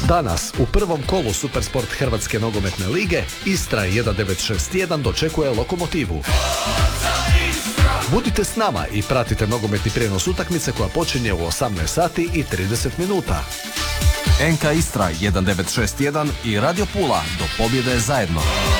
Danas u prvom kolu Supersport Hrvatske nogometne lige Istra 1961 dočekuje Lokomotivu. Budite s nama i pratite nogometni prijenos utakmice koja počinje u 18 sati i 30 minuta. NK Istra 1961 i Radio Pula do pobjede zajedno.